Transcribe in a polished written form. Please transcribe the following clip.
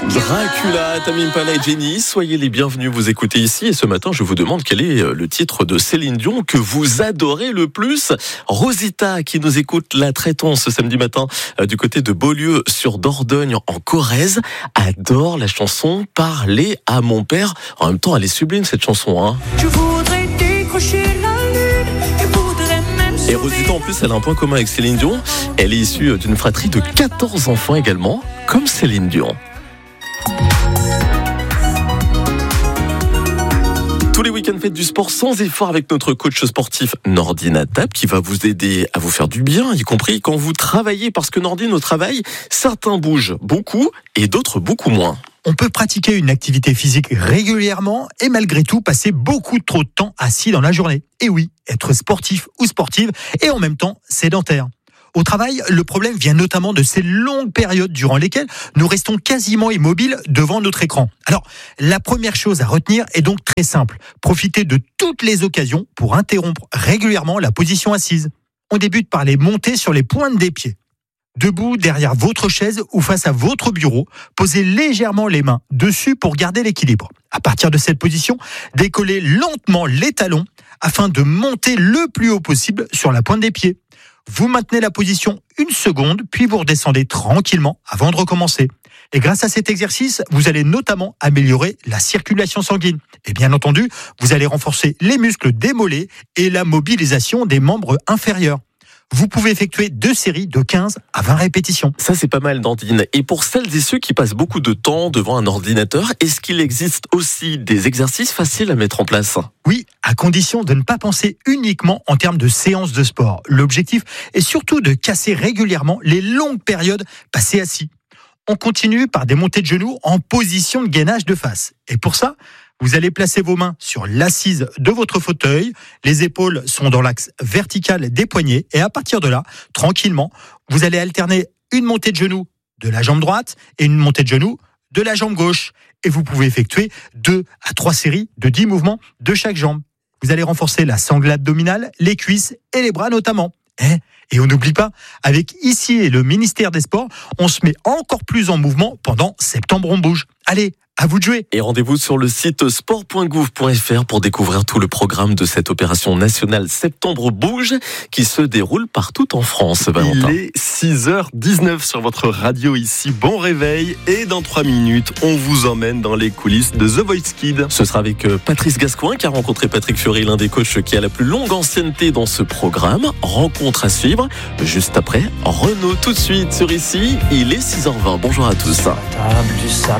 Dracula, Tame Impala et Jenny, soyez les bienvenus, vous écoutez ici. Et ce matin, je vous demande quel est le titre de Céline Dion que vous adorez le plus. Rosita, qui nous écoute la traitance ce samedi matin du côté de Beaulieu sur Dordogne en Corrèze, adore la chanson Parler à mon père. En même temps, elle est sublime cette chanson, hein. Je voudrais décrocher la lune et voudrais même Et Rosita, en plus, elle a un point commun avec Céline Dion. Elle est issue d'une fratrie de 14 enfants également, comme Céline Dion. Tous les week-ends, faites du sport sans effort avec notre coach sportif Nordine Atap qui va vous aider à vous faire du bien, y compris quand vous travaillez. Parce que Nordine, au travail, certains bougent beaucoup et d'autres beaucoup moins. On peut pratiquer une activité physique régulièrement et malgré tout passer beaucoup trop de temps assis dans la journée. Et oui, être sportif ou sportive et en même temps sédentaire. Au travail, le problème vient notamment de ces longues périodes durant lesquelles nous restons quasiment immobiles devant notre écran. Alors, la première chose à retenir est donc très simple. Profitez de toutes les occasions pour interrompre régulièrement la position assise. On débute par les monter sur les pointes des pieds. Debout derrière votre chaise ou face à votre bureau, posez légèrement les mains dessus pour garder l'équilibre. À partir de cette position, décollez lentement les talons afin de monter le plus haut possible sur la pointe des pieds. Vous maintenez la position une seconde, puis vous redescendez tranquillement avant de recommencer. Et grâce à cet exercice, vous allez notamment améliorer la circulation sanguine. Et bien entendu, vous allez renforcer les muscles des mollets et la mobilisation des membres inférieurs. Vous pouvez effectuer 2 séries de 15 à 20 répétitions. Ça, c'est pas mal, Nordine. Et pour celles et ceux qui passent beaucoup de temps devant un ordinateur, est-ce qu'il existe aussi des exercices faciles à mettre en place ? Oui, à condition de ne pas penser uniquement en termes de séances de sport. L'objectif est surtout de casser régulièrement les longues périodes passées assis. On continue par des montées de genoux en position de gainage de face. Et pour ça, vous allez placer vos mains sur l'assise de votre fauteuil, les épaules sont dans l'axe vertical des poignets et à partir de là, tranquillement, vous allez alterner une montée de genoux de la jambe droite et une montée de genoux de la jambe gauche. Et vous pouvez effectuer 2 à 3 séries de 10 mouvements de chaque jambe. Vous allez renforcer la sangle abdominale, les cuisses et les bras notamment. Et on n'oublie pas, avec ici et le ministère des Sports, on se met encore plus en mouvement pendant Septembre on bouge. Allez, à vous de jouer. Et rendez-vous sur le site sport.gouv.fr pour découvrir tout le programme de cette opération nationale Septembre Bouge qui se déroule partout en France. Valentin. Il est 6h19 sur votre radio ici. Bon réveil et dans 3 minutes, on vous emmène dans les coulisses de The Voice Kids. Ce sera avec Patrice Gascoin qui a rencontré Patrick Fiori, l'un des coachs qui a la plus longue ancienneté dans ce programme. Rencontre à suivre juste après Renaud. Tout de suite sur ici, il est 6h20. Bonjour à tous.